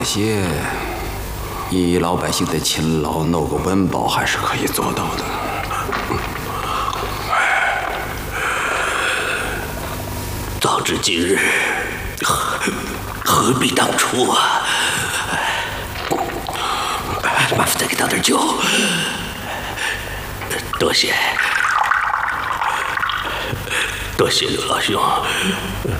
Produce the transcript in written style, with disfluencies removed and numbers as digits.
些以老百姓的勤劳弄个温饱还是可以做到的。 早知今日，何必当初啊！麻烦再给倒点酒，多谢刘老兄。